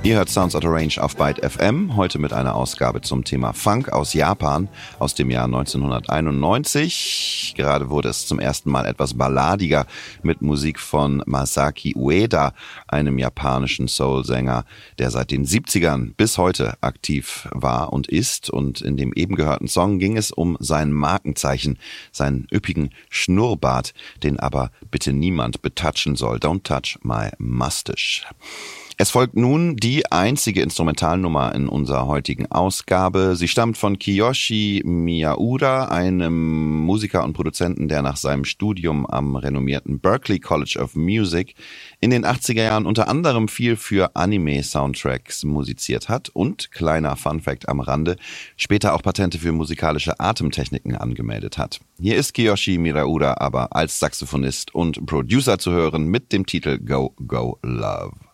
Ihr hört Sounds Out of Range auf Byte FM, heute mit einer Ausgabe zum Thema Funk aus Japan aus dem Jahr 1991. Gerade wurde es zum ersten Mal etwas balladiger mit Musik von Masaki Ueda, einem japanischen Soul-Sänger, der seit den 70ern bis heute aktiv war und ist. Und in dem eben gehörten Song ging es um sein Markenzeichen, seinen üppigen Schnurrbart, den aber bitte niemand betatschen soll. Don't touch my mustache. Es folgt nun die einzige Instrumentalnummer in unserer heutigen Ausgabe. Sie stammt von Kiyoshi Miyaura, einem Musiker und Produzenten, der nach seinem Studium am renommierten Berklee College of Music in den 80er Jahren unter anderem viel für Anime-Soundtracks musiziert hat und, kleiner Funfact am Rande, später auch Patente für musikalische Atemtechniken angemeldet hat. Hier ist Kiyoshi Miyaura aber als Saxophonist und Producer zu hören mit dem Titel Go, Go, Love.